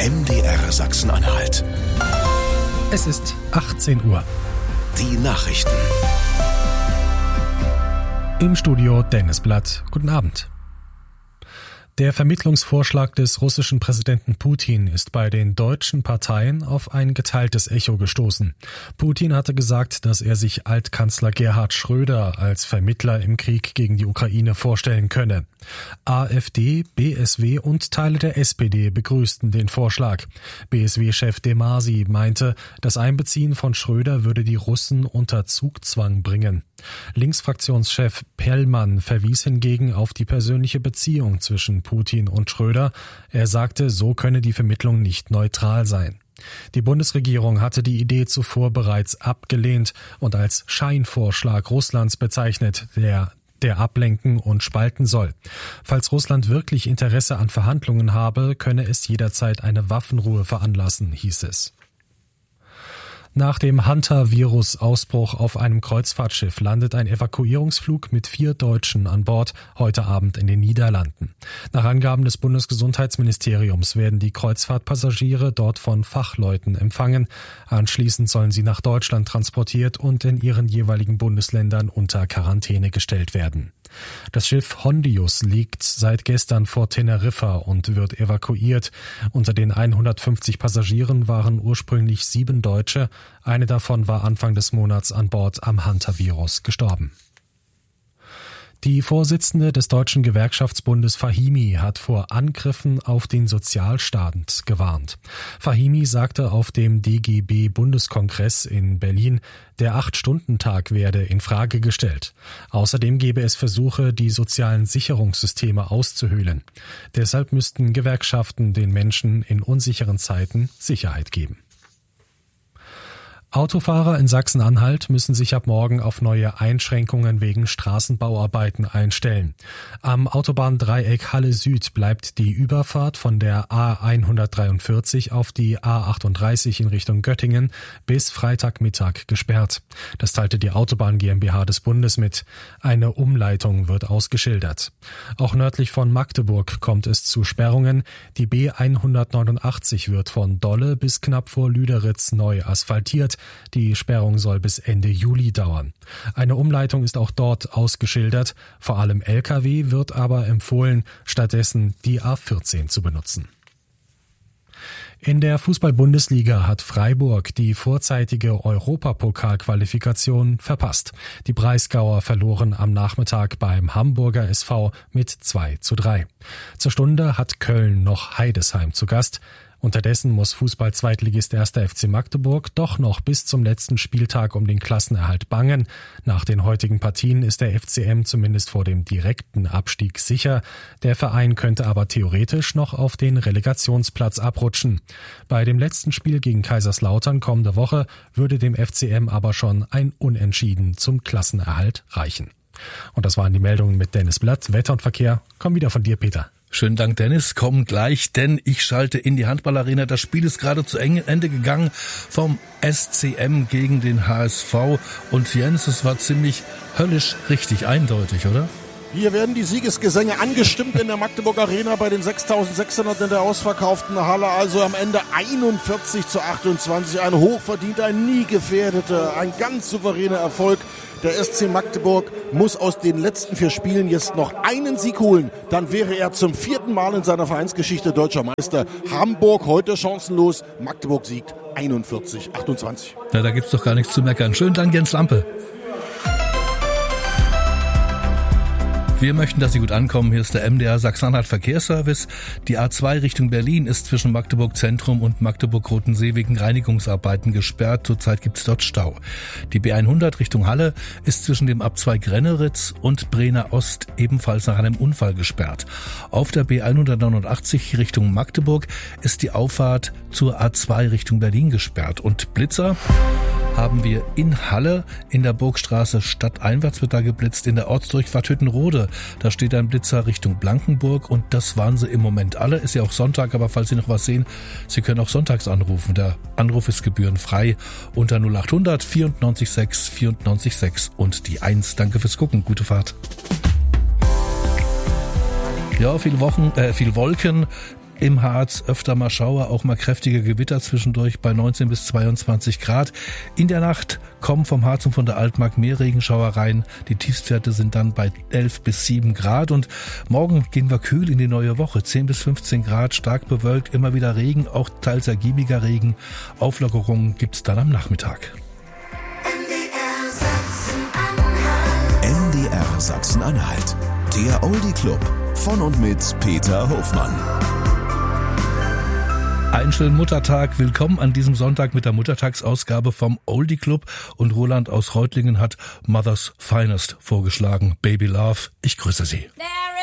MDR Sachsen-Anhalt. Es ist 18 Uhr. Die Nachrichten. Im Studio Dennis Blatt. Guten Abend. Der Vermittlungsvorschlag des russischen Präsidenten Putin ist bei den deutschen Parteien auf ein geteiltes Echo gestoßen. Putin hatte gesagt, dass er sich Altkanzler Gerhard Schröder als Vermittler im Krieg gegen die Ukraine vorstellen könne. AfD, BSW und Teile der SPD begrüßten den Vorschlag. BSW-Chef de Masi meinte, das Einbeziehen von Schröder würde die Russen unter Zugzwang bringen. Linksfraktionschef Pellmann verwies hingegen auf die persönliche Beziehung zwischen Putin und Schröder. Er sagte, so könne die Vermittlung nicht neutral sein. Die Bundesregierung hatte die Idee zuvor bereits abgelehnt und als Scheinvorschlag Russlands bezeichnet, der ablenken und spalten soll. Falls Russland wirklich Interesse an Verhandlungen habe, könne es jederzeit eine Waffenruhe veranlassen, hieß es. Nach dem Hantavirus-Ausbruch auf einem Kreuzfahrtschiff landet ein Evakuierungsflug mit 4 Deutschen an Bord heute Abend in den Niederlanden. Nach Angaben des Bundesgesundheitsministeriums werden die Kreuzfahrtpassagiere dort von Fachleuten empfangen. Anschließend sollen sie nach Deutschland transportiert und in ihren jeweiligen Bundesländern unter Quarantäne gestellt werden. Das Schiff Hondius liegt seit gestern vor Teneriffa und wird evakuiert. Unter den 150 Passagieren waren ursprünglich 7 Deutsche. Eine davon war Anfang des Monats an Bord am Hantavirus gestorben. Die Vorsitzende des Deutschen Gewerkschaftsbundes Fahimi hat vor Angriffen auf den Sozialstaat gewarnt. Fahimi sagte auf dem DGB-Bundeskongress in Berlin, der 8-Stunden-Tag werde in Frage gestellt. Außerdem gebe es Versuche, die sozialen Sicherungssysteme auszuhöhlen. Deshalb müssten Gewerkschaften den Menschen in unsicheren Zeiten Sicherheit geben. Autofahrer in Sachsen-Anhalt müssen sich ab morgen auf neue Einschränkungen wegen Straßenbauarbeiten einstellen. Am Autobahndreieck Halle Süd bleibt die Überfahrt von der A143 auf die A38 in Richtung Göttingen bis Freitagmittag gesperrt. Das teilte die Autobahn GmbH des Bundes mit. Eine Umleitung wird ausgeschildert. Auch nördlich von Magdeburg kommt es zu Sperrungen. Die B189 wird von Dolle bis knapp vor Lüderitz neu asphaltiert. Die Sperrung soll bis Ende Juli dauern. Eine Umleitung ist auch dort ausgeschildert. Vor allem Lkw wird aber empfohlen, stattdessen die A14 zu benutzen. In der Fußball-Bundesliga hat Freiburg die vorzeitige Europapokal-Qualifikation verpasst. Die Breisgauer verloren am Nachmittag beim Hamburger SV mit 2:3. Zur Stunde hat Köln noch Heidesheim zu Gast. Unterdessen muss Fußball-Zweitligist 1. FC Magdeburg doch noch bis zum letzten Spieltag um den Klassenerhalt bangen. Nach den heutigen Partien ist der FCM zumindest vor dem direkten Abstieg sicher. Der Verein könnte aber theoretisch noch auf den Relegationsplatz abrutschen. Bei dem letzten Spiel gegen Kaiserslautern kommende Woche würde dem FCM aber schon ein Unentschieden zum Klassenerhalt reichen. Und das waren die Meldungen mit Dennis Blatt. Wetter und Verkehr kommen wieder von dir, Peter. Schönen Dank, Dennis. Kommen gleich, denn ich schalte in die Handballarena. Das Spiel ist gerade zu Ende gegangen vom SCM gegen den HSV. Und Jens, es war ziemlich höllisch richtig eindeutig, oder? Hier werden die Siegesgesänge angestimmt in der Magdeburg Arena bei den 6.600 in der ausverkauften Halle. Also am Ende 41:28. Ein hochverdienter, ein nie gefährdeter, ein ganz souveräner Erfolg. Der SC Magdeburg muss aus den letzten 4 Spielen jetzt noch einen Sieg holen. Dann wäre er zum 4. Mal in seiner Vereinsgeschichte deutscher Meister. Hamburg heute chancenlos. Magdeburg siegt 41:28. Na, da gibt's doch gar nichts zu meckern. Schönen Dank, Jens Lampe. Wir möchten, dass Sie gut ankommen. Hier ist der MDR Sachsen-Anhalt Verkehrsservice. Die A2 Richtung Berlin ist zwischen Magdeburg Zentrum und Magdeburg-Rotensee wegen Reinigungsarbeiten gesperrt. Zurzeit gibt es dort Stau. Die B100 Richtung Halle ist zwischen dem Abzweig Renneritz und Brenner Ost ebenfalls nach einem Unfall gesperrt. Auf der B189 Richtung Magdeburg ist die Auffahrt zur A2 Richtung Berlin gesperrt. Und Blitzer haben wir in Halle, in der Burgstraße stadteinwärts wird da geblitzt, in der Ortsdurchfahrt Hüttenrode. Da steht ein Blitzer Richtung Blankenburg und das waren sie im Moment alle. Ist ja auch Sonntag, aber falls Sie noch was sehen, Sie können auch sonntags anrufen. Der Anruf ist gebührenfrei unter 0800 94 6 94 6 und die 1. Danke fürs Gucken. Gute Fahrt. Ja, viel Wolken. Im Harz öfter mal Schauer, auch mal kräftige Gewitter zwischendurch bei 19 bis 22 Grad. In der Nacht kommen vom Harz und von der Altmark mehr Regenschauer rein. Die Tiefstwerte sind dann bei 11 bis 7 Grad. Und morgen gehen wir kühl in die neue Woche. 10 bis 15 Grad, stark bewölkt, immer wieder Regen, auch teils ergiebiger Regen. Auflockerungen gibt's dann am Nachmittag. NDR Sachsen-Anhalt. Der Oldie Club von und mit Peter Hofmann. Einen schönen Muttertag. Willkommen an diesem Sonntag mit der Muttertagsausgabe vom Oldie Club. Und Roland aus Reutlingen hat Mother's Finest vorgeschlagen. Baby Love. Ich grüße Sie.